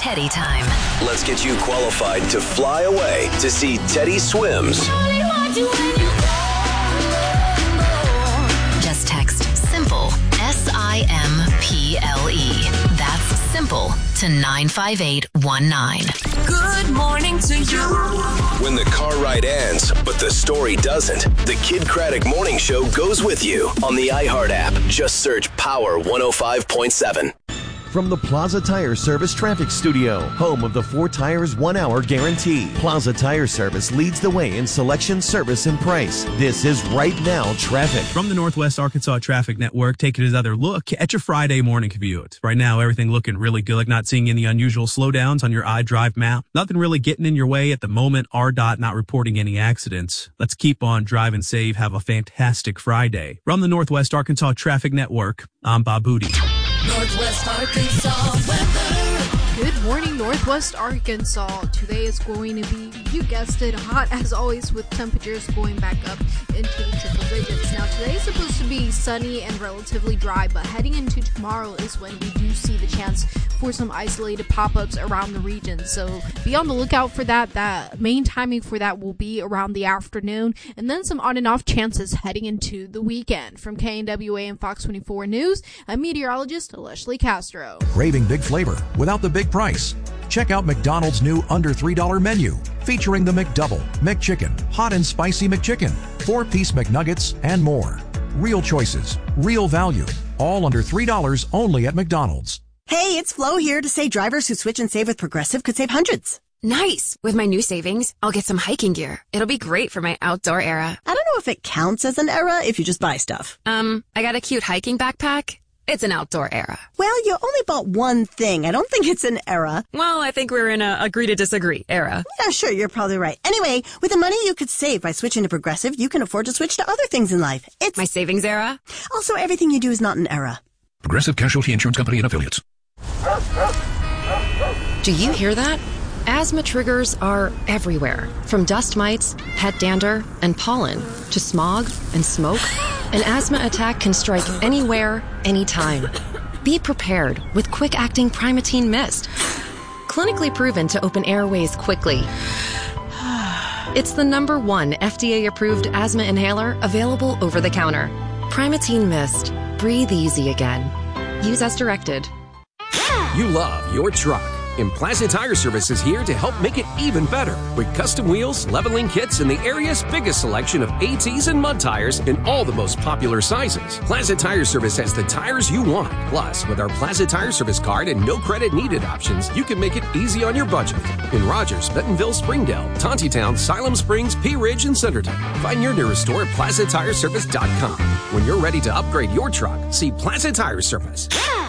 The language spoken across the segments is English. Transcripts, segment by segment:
Teddy time. Let's get you qualified to fly away to see Teddy Swims. Just text SIMPLE, SIMPLE. That's SIMPLE to 95819. Good morning to you. When the car ride ends, but the story doesn't, the Kid Craddock Morning Show goes with you on the iHeart app. Just search Power 105.7. From the Plaza Tire Service Traffic Studio, home of the 4 Tires 1 Hour Guarantee. Plaza Tire Service leads the way in selection, service, and price. This is Right Now Traffic. From the Northwest Arkansas Traffic Network, taking another look at your Friday morning commute. Right now, everything looking really good, not seeing any unusual slowdowns on your iDrive map. Nothing really getting in your way at the moment. RDOT not reporting any accidents. Let's keep on driving safe. Have a fantastic Friday. From the Northwest Arkansas Traffic Network, I'm Bob Booty. Northwest Arkansas weather. Good morning, Northwest Arkansas. Today is going to be, you guessed it, hot as always, with temperatures going back up into the triple digits. Now, today is supposed to be sunny and relatively dry, but heading into tomorrow is when we do see the chance for some isolated pop-ups around the region. So be on the lookout for that. That main timing for that will be around the afternoon, and then some on and off chances heading into the weekend. From KNWA and Fox 24 News, I'm meteorologist Leslie Castro. Craving big flavor without the big price? Check out McDonald's new under $3 menu, featuring the McDouble, McChicken, Hot and Spicy McChicken, 4-piece McNuggets, and more. Real choices, real value, all under $3 only at McDonald's. Hey, it's Flo here to say drivers who switch and save with Progressive could save hundreds. Nice! With my new savings, I'll get some hiking gear. It'll be great for my outdoor era. I don't know if it counts as an era if you just buy stuff. I got a cute hiking backpack. It's an outdoor era. Well, you only bought one thing. I don't think it's an era. Well, I think we're in a agree to disagree era. Yeah, sure, you're probably right. Anyway, with the money you could save by switching to Progressive, you can afford to switch to other things in life. It's my savings era. Also, everything you do is not an era. Progressive Casualty Insurance Company and Affiliates. Do you hear that? Asthma triggers are everywhere, from dust mites, pet dander, and pollen, to smog and smoke. An asthma attack can strike anywhere, anytime. Be prepared with quick-acting Primatene Mist. Clinically proven to open airways quickly. It's the #1 FDA-approved asthma inhaler available over the counter. Primatene Mist. Breathe easy again. Use as directed. You love your truck. And Plaza Tire Service is here to help make it even better with custom wheels, leveling kits, and the area's biggest selection of ATs and mud tires in all the most popular sizes. Plaza Tire Service has the tires you want. Plus, with our Plaza Tire Service card and no credit needed options, you can make it easy on your budget. In Rogers, Bentonville, Springdale, Tontitown, Siloam Springs, Pea Ridge, and Centerton. Find your nearest store at PlazaTireService.com. When you're ready to upgrade your truck, see Plaza Tire Service.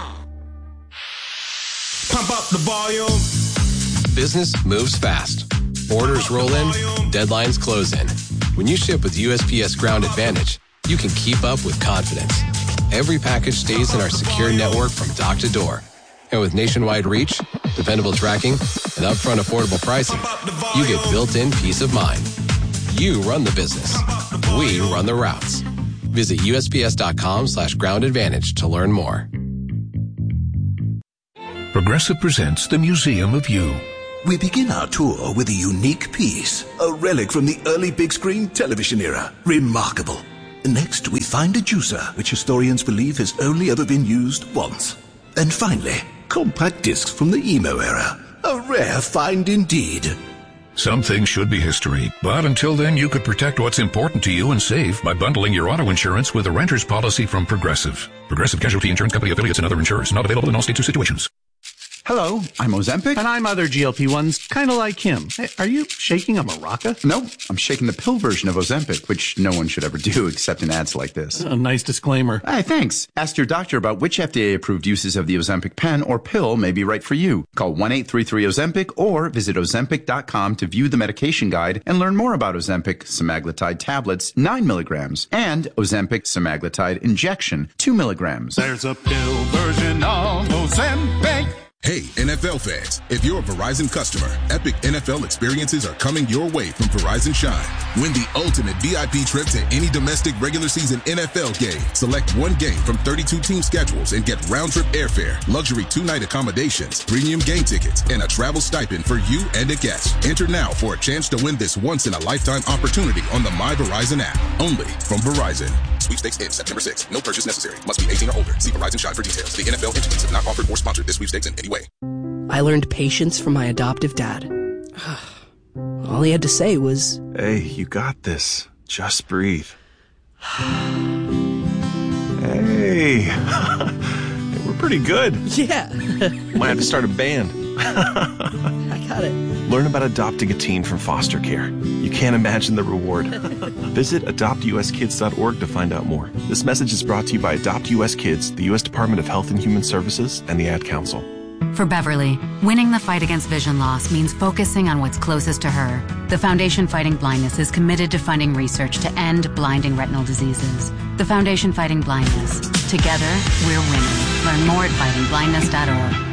Pump up the volume. Business moves fast. Orders roll in, deadlines close in. When you ship with USPS Ground Advantage, you can keep up with confidence. Every package stays in our secure network from dock to door. And with nationwide reach, dependable tracking, and upfront affordable pricing, you get built-in peace of mind. You run the business. We run the routes. Visit USPS.com/Ground Advantage to learn more. Progressive presents the Museum of You. We begin our tour with a unique piece, a relic from the early big screen television era. Remarkable. Next, we find a juicer, which historians believe has only ever been used once. And finally, compact discs from the emo era. A rare find indeed. Some things should be history, but until then you could protect what's important to you and save by bundling your auto insurance with a renter's policy from Progressive. Progressive Casualty Insurance Company, affiliates, and other insurers. Not available in all states or situations. Hello, I'm Ozempic. And I'm other GLP-1s, kind of like him. Hey, are you shaking a maraca? No, I'm shaking the pill version of Ozempic, which no one should ever do except in ads like this. A nice disclaimer. Hey, thanks. Ask your doctor about which FDA-approved uses of the Ozempic pen or pill may be right for you. Call 1-833-OZEMPIC or visit Ozempic.com to view the medication guide and learn more about Ozempic semaglutide tablets, 9 milligrams, and Ozempic semaglutide injection, 2 milligrams. There's a pill version of Ozempic. Hey, NFL fans, if you're a Verizon customer, epic NFL experiences are coming your way from Verizon Shine. Win the ultimate VIP trip to any domestic regular season NFL game. Select one game from 32 team schedules and get round-trip airfare, luxury 2-night accommodations, premium game tickets, and a travel stipend for you and a guest. Enter now for a chance to win this once-in-a-lifetime opportunity on the My Verizon app. Only from Verizon. Sweepstakes ends September 6th. No purchase necessary. Must be 18 or older. See Verizon Shine for details. The NFL entities have not offered or sponsored this sweepstakes in any way. I learned patience from my adoptive dad. All he had to say was, "Hey, you got this. Just breathe." Hey, we're pretty good. Yeah. Might have to start a band. I got it. Learn about adopting a teen from foster care. You can't imagine the reward. Visit adoptuskids.org to find out more. This message is brought to you by Adopt US Kids, the U.S. Department of Health and Human Services, and the Ad Council. For Beverly, winning the fight against vision loss means focusing on what's closest to her. The Foundation Fighting Blindness is committed to funding research to end blinding retinal diseases. The Foundation Fighting Blindness. Together, we're winning. Learn more at fightingblindness.org.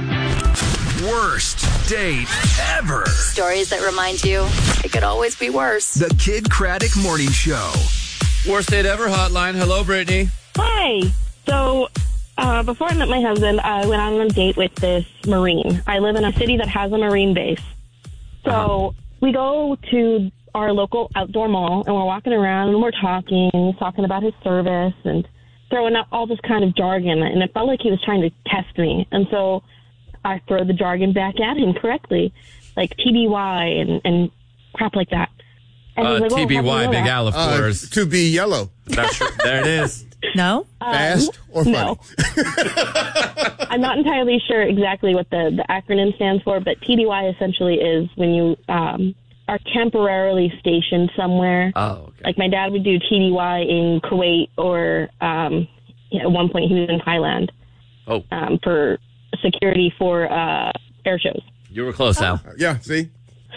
Worst date ever. Stories that remind you it could always be worse. The Kid Craddock Morning Show. Worst date ever hotline. Hello, Brittany. Hi. So, before I met my husband, I went on a date with this Marine. I live in a city that has a Marine base. So, we go to our local outdoor mall, and we're walking around, and we're talking about his service, and throwing out all this kind of jargon, and it felt like he was trying to test me. And so I throw the jargon back at him correctly, like TBY and crap like that. And he's like, TBY, Big Al, of course. To be yellow. That's there it is. No? Fast or funny? No. I'm not entirely sure exactly what the acronym stands for, but TDY essentially is when you are temporarily stationed somewhere. Oh, okay. Like my dad would do TDY in Kuwait, or at one point he was in Thailand for security for air shows. You were close, Al. Yeah, see?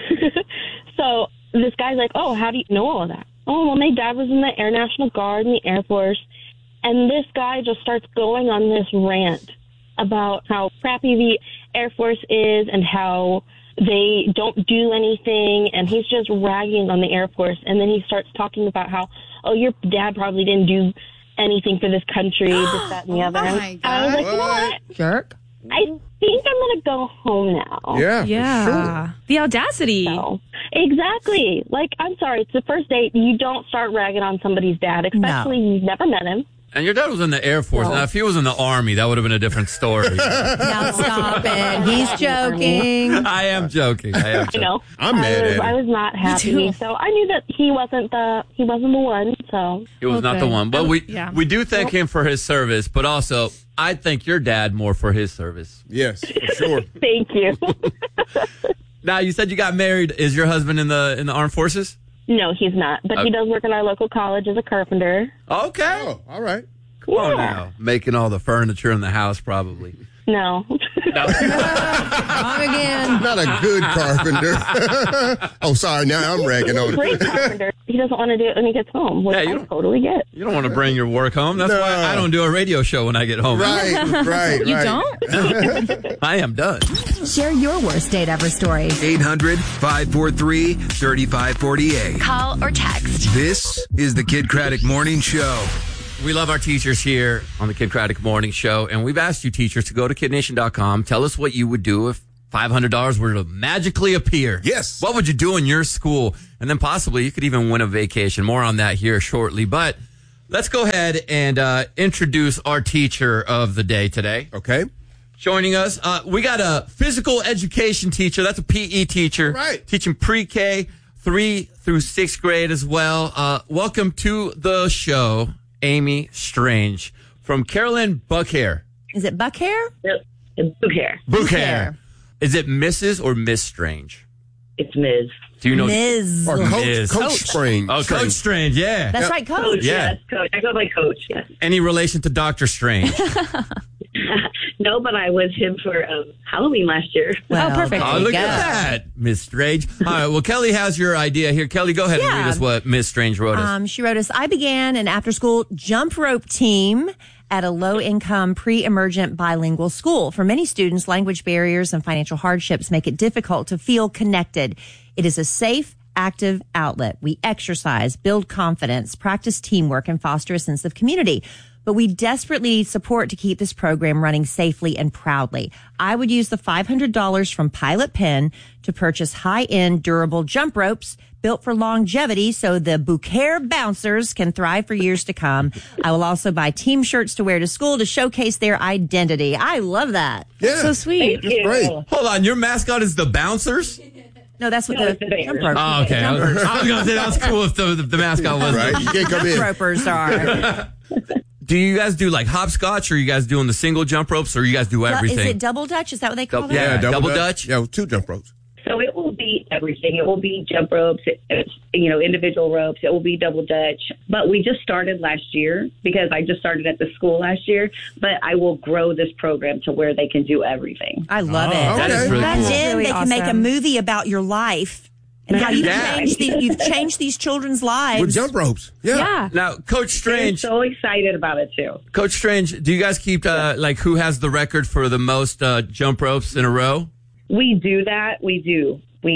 So this guy's like, oh, how do you know all of that? Oh, well, my dad was in the Air National Guard and the Air Force. And this guy just starts going on this rant about how crappy the Air Force is and how they don't do anything. And he's just ragging on the Air Force. And then he starts talking about how, oh, your dad probably didn't do anything for this country, this, that, and the other. Oh my God. I was like, you know what? Jerk. I think I'm going to go home now. Yeah. Sure. The audacity. So, exactly. Like, I'm sorry, it's the first date. You don't start ragging on somebody's dad, especially you've never met him. And your dad was in the Air Force. No. Now, if he was in the Army, that would have been a different story. Now stop it. He's joking. I am joking. I know. I'm mad at him. I was not happy. So I knew that he wasn't the one. So He was not the one. But we do thank him for his service, but also I thank your dad more for his service. Yes, for sure. Thank you. Now, you said you got married. Is your husband in the armed forces? No, he's not. But he does work in our local college as a carpenter. Okay. Oh, all right. Come on now. Making all the furniture in the house, probably. No. Wrong again. Not a good carpenter. Oh, sorry. Now I'm ragging on Great him. carpenter. He doesn't want to do it when he gets home, which I totally get. You don't want to bring your work home. That's why I don't do a radio show when I get home. Right. You don't? I am done. Share your worst date ever story. 800-543-3548. Call or text. This is the Kid Craddock Morning Show. We love our teachers here on the Kid Craddock Morning Show, and we've asked you teachers to go to kidnation.com. Tell us what you would do if $500 were to magically appear. Yes. What would you do in your school? And then possibly you could even win a vacation. More on that here shortly. But let's go ahead and introduce our teacher of the day today. Okay. Joining us, we got a physical education teacher. That's a PE teacher. Right. Teaching pre-K 3 through 6th grade as well. Welcome to the show, Amy Strange from Carolyn Buckhair. Is it Buckhair? Buckhair. Buckhair. Is it Mrs. or Miss Strange? It's Ms. Do you know? Ms. Or Ms. Coach Strange. Oh, Coach Strange, yeah. That's right, Coach. Yeah. Yes, Coach. I go by Coach, yes. Any relation to Dr. Strange? No, but I was him for Halloween last year. Well, perfect. Oh, look at that, Miss Strange. All right, well, Kelly has your idea here. Kelly, go ahead and read us what Miss Strange wrote us. She wrote us, I began an after-school jump rope team at a low-income, pre-emergent bilingual school. For many students, language barriers and financial hardships make it difficult to feel connected. It is a safe, active outlet. We exercise, build confidence, practice teamwork, and foster a sense of community. But we desperately need support to keep this program running safely and proudly. I would use the $500 from Pilot Pen to purchase high-end, durable jump ropes built for longevity so the Beaucaire bouncers can thrive for years to come. I will also buy team shirts to wear to school to showcase their identity. I love that. Yeah. So sweet. That's great. Hold on, your mascot is the bouncers? No, that's what the jump ropers. Oh, okay. I was going to say that was cool if the mascot was. Right, you can't come in. Jump ropers are. Do you guys do like hopscotch, or are you guys doing the single jump ropes, or you guys do everything? Is it double dutch? Is that what they call it? Yeah, double dutch. Yeah, 2 jump ropes. So it will be everything. It will be jump ropes, individual ropes. It will be double dutch. But we just started last year because I just started at the school last year. But I will grow this program to where they can do everything. I love it. That is really cool. Then Really they can make a awesome. movie about your life and how you've Yeah. you've changed these children's lives. With jump ropes. Yeah. Now, Coach I'm Strange, so excited about it, too. Coach Strange, do you guys keep like who has the record for the most jump ropes in a row? We do that. We do.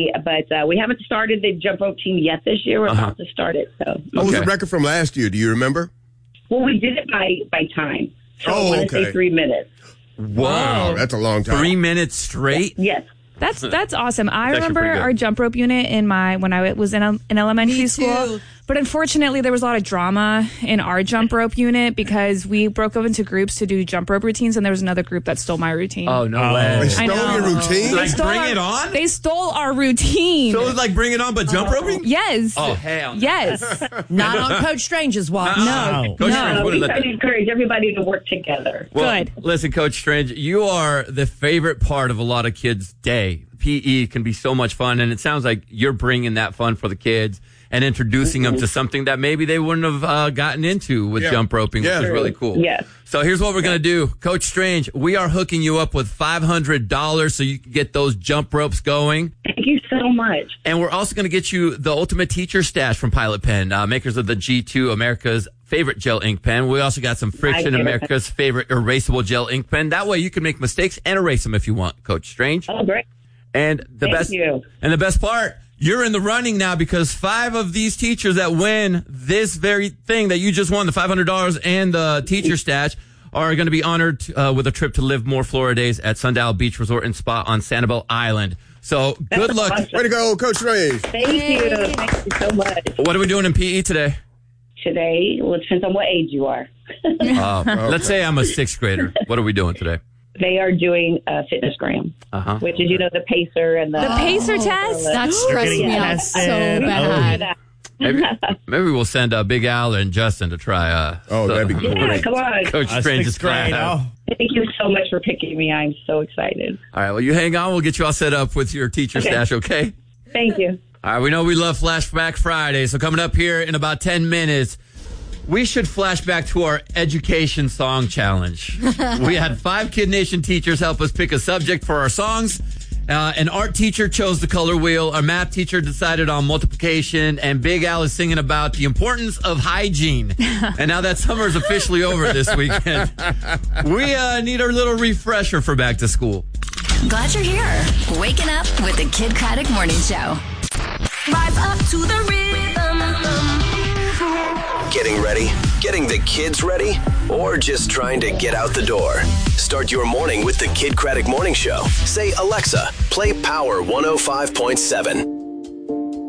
But we haven't started the jump rope team yet this year. We're about to start it. So. What was the record from last year? Do you remember? Well, we did it by time. So Oh, I want to okay. say 3 minutes. Wow, that's a long time. 3 minutes straight? Yes. That's awesome. I It's actually remember pretty good. our jump rope unit when I was in elementary school. But unfortunately, there was a lot of drama in our jump rope unit because we broke up into groups to do jump rope routines, and there was another group that stole my routine. Oh, no way. They stole I know. your routine? They Like, stole bring our- it on? They stole our routine. So it was like bring it on, but jump roping? Yes. Oh, hell no. Yes. Not on Coach Strange's watch. No. Coach No. Strange, what We is try that? to encourage everybody to work together. Well, Good. Listen, Coach Strange, you are the favorite part of a lot of kids' day. PE can be so much fun, and it sounds like you're bringing that fun for the kids and introducing them to something that maybe they wouldn't have gotten into with jump roping, which is really cool. Yes. So here's what we're going to do. Coach Strange, we are hooking you up with $500 so you can get those jump ropes going. Thank you so much. And we're also going to get you the Ultimate Teacher Stash from Pilot Pen, makers of the G2, America's favorite gel ink pen. We also got some Friction, America's favorite erasable gel ink pen. That way you can make mistakes and erase them if you want, Coach Strange. Oh, great. And the Thank best you. And the best part, you're in the running now because 5 of these teachers that win this very thing that you just won, the $500 and the teacher stash, are going to be honored with a trip to Live More Florida Days at Sundial Beach Resort and Spa on Sanibel Island. So good luck. awesome. Way to go, Coach Strange. Thank you. Thank you so much. What are we doing in PE today? Today, well, it depends on what age you are. Let's say I'm a 6th grader. What are we doing today? They are doing a fitnessgram, which is, the pacer and the pacer test? That stressed me out so bad. Maybe we'll send Big Al and Justin to try. That'd be cool. Yeah, come on. Coach Strange's class. Thank you so much for picking me. I'm so excited. All right, well, you hang on. We'll get you all set up with your teacher stash, okay? Thank you. All right, we know we love Flashback Friday, so coming up here in about 10 minutes, we should flash back to our education song challenge. We had 5 Kid Nation teachers help us pick a subject for our songs. An art teacher chose the color wheel. Our math teacher decided on multiplication. And Big Al is singing about the importance of hygiene. And now that summer is officially over this weekend, we need a little refresher for back to school. Glad you're here. Waking up with the Kid Craddock Morning Show. Rise up to the rhythm. Getting ready? Getting the kids ready? Or just trying to get out the door? Start your morning with the Kid Craddock Morning Show. Say, Alexa, play Power 105.7.